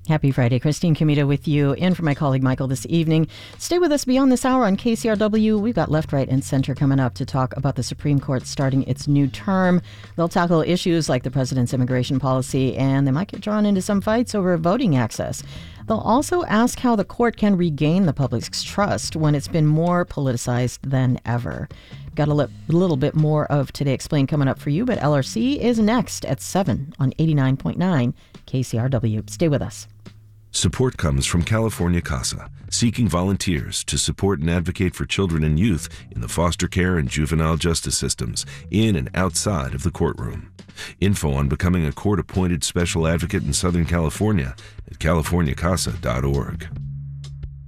Happy Friday. Christine Comita with you, in for my colleague Michael this evening. Stay with us beyond this hour on KCRW. We've got Left, Right, and Center coming up to talk about the Supreme Court starting its new term. They'll tackle issues like the president's immigration policy, and they might get drawn into some fights over voting access. They'll also ask how the court can regain the public's trust when it's been more politicized than ever. Got a little bit more of Today Explained coming up for you, but LRC is next at 7 on 89.9 KCRW. Stay with us. Support comes from California CASA, seeking volunteers to support and advocate for children and youth in the foster care and juvenile justice systems, in and outside of the courtroom. Info on becoming a court-appointed special advocate in Southern California at californiacasa.org.